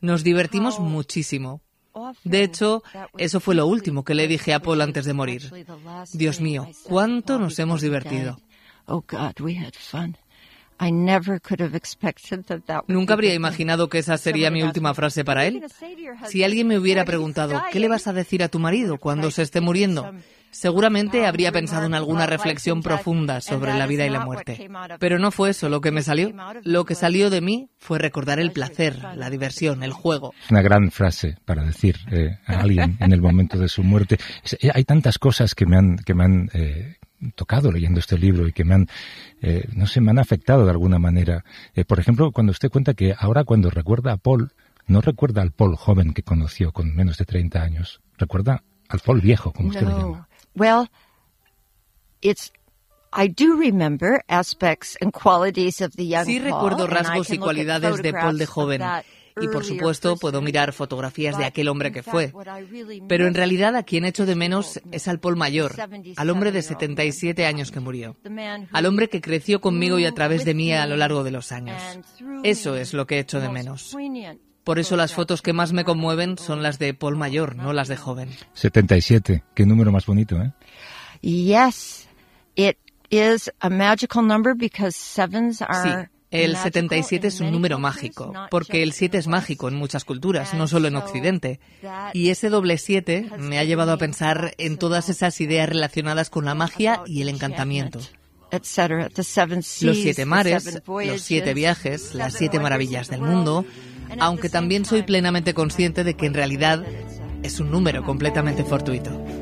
Nos divertimos muchísimo. De hecho, eso fue lo último que le dije a Paul antes de morir. Dios mío, cuánto nos hemos divertido. Nunca habría imaginado que esa sería mi última frase para él. Si alguien me hubiera preguntado, ¿qué le vas a decir a tu marido cuando se esté muriendo?, seguramente habría pensado en alguna reflexión profunda sobre la vida y la muerte. Pero no fue eso lo que me salió. Lo que salió de mí fue recordar el placer, la diversión, el juego. Una gran frase para decir a alguien en el momento de su muerte. Hay tantas cosas que me han tocado leyendo este libro y que me han afectado de alguna manera. Por ejemplo, cuando usted cuenta que ahora cuando recuerda a Paul, no recuerda al Paul joven que conoció con menos de 30 años. Recuerda al Paul viejo, como usted lo llama. Well, I do remember aspects and qualities of the young Paul. Sí recuerdo rasgos y cualidades de Paul de joven. Y por supuesto puedo mirar fotografías de aquel hombre que fue. Pero en realidad a quien echo de menos es al Paul mayor, al hombre de 77 años que murió. Al hombre que creció conmigo y a través de mí a lo largo de los años. Eso es lo que echo de menos. Por eso las fotos que más me conmueven son las de Paul mayor, no las de joven. 77, qué número más bonito, ¿eh? Yes, it is a magical number because sevens are... Sí. El 77 es un número mágico, porque el 7 es mágico en muchas culturas, no solo en Occidente. Y ese doble 7 me ha llevado a pensar en todas esas ideas relacionadas con la magia y el encantamiento. Los 7 mares, los 7 viajes, las 7 maravillas del mundo, aunque también soy plenamente consciente de que en realidad es un número completamente fortuito.